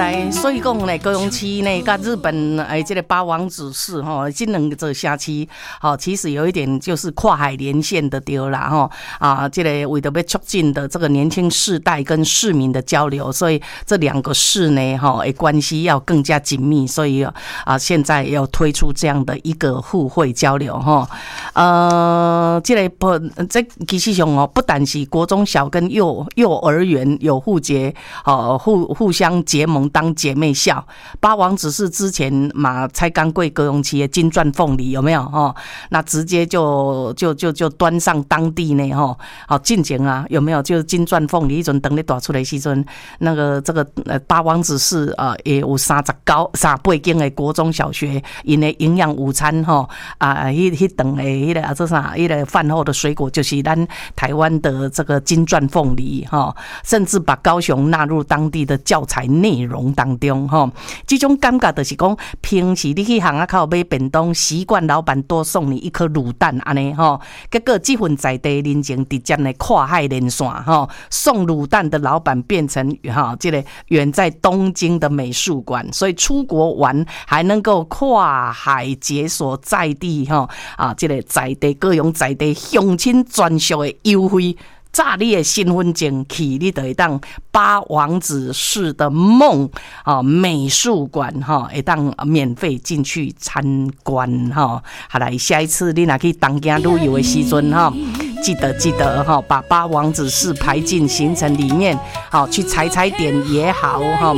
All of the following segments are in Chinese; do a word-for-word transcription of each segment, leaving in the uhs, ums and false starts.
来，所以讲呢，高雄市呢，跟日本诶，这个八王子市哈，这两个辖区，好，其实有一点就是跨海连线的对啦哈啊，这个为了要促进的这个年轻世代跟市民的交流，所以这两个市呢，哈，诶，关系要更加紧密，所以啊，现在要推出这样的一个互惠交流哈，呃，这个不，这其实上哦，不但是国中小跟幼幼儿园有互结，哦，互互相结盟当姐妹校。八王子是之前嘛才刚过高雄市的金钻凤梨有没有哈？那直接就就就就端上当地呢哈，好进前啊有没有？就是金钻凤梨一阵等你打出来时阵，那个这个呃八王子市啊也有三十九三八间的国中小学，因的营养午餐哈啊，迄迄顿的迄个啊这啥迄个饭后的水果就是咱台湾的这个金钻凤梨哈，甚至把高雄纳入当地的教材内容当中哈。这种感觉就是讲，平时你去巷仔口买便当，习惯老板多送你一颗卤蛋安尼哈，结果这份在地人情直接的跨海连线哈，送卤蛋的老板变成哈这个远在东京的美术馆，所以出国玩还能够跨海解锁在地哈啊，这个在地各用在地乡亲专属的优惠。炸你的身份证去，你就会当八王子市的梦啊美术馆哈，会当免费进去参观哈。好来，下一次你若去东京旅游的时阵哈，记得记得哈，把八王子市排进行程里面，好去踩踩点也好哈。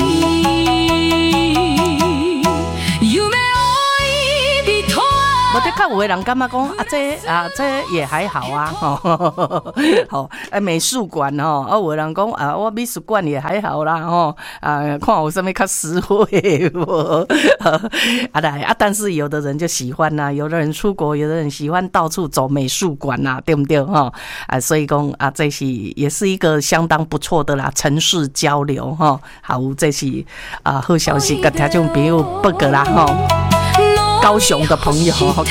我在看有的人感觉讲啊，这啊这也还好啊，吼，好，哎，美术馆吼，啊，有的人讲啊，我美术馆也还好啦，吼，啊，看有什么较实惠无，啊来啊，但是有的人就喜欢呐、啊，有的人出国，有的人喜欢到处走美术馆呐、啊，对不对哈？啊，所以讲啊，这是也是一个相当不错的啦，城市交流哈，好，这是啊好消息，跟听众朋友报告啦哈，高雄的朋友。